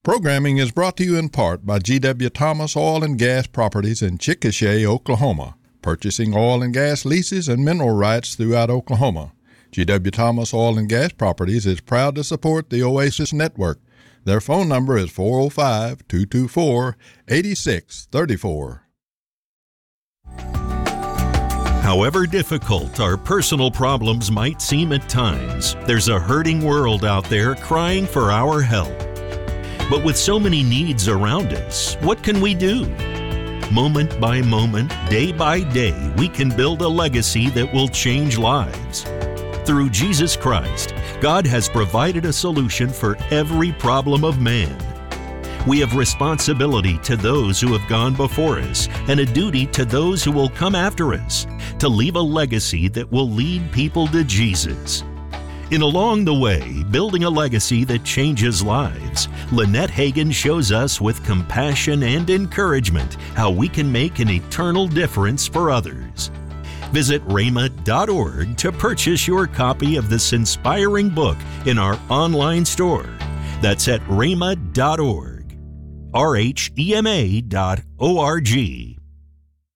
Programming is brought to you in part by G.W. Thomas Oil and Gas Properties in Chickasha, Oklahoma, purchasing oil and gas leases and mineral rights throughout Oklahoma. G.W. Thomas Oil and Gas Properties is proud to support the Oasis Network. Their phone number is 405-224-8634. However difficult our personal problems might seem at times, there's a hurting world out there crying for our help. But with so many needs around us, what can we do? Moment by moment, day by day, we can build a legacy that will change lives. Through Jesus Christ, God has provided a solution for every problem of man. We have responsibility to those who have gone before us and a duty to those who will come after us to leave a legacy that will lead people to Jesus. In Along the Way, Building a Legacy That Changes Lives, Lynette Hagin shows us with compassion and encouragement how we can make an eternal difference for others. Visit rhema.org to purchase your copy of this inspiring book in our online store. That's at rhema.org. rhema.org.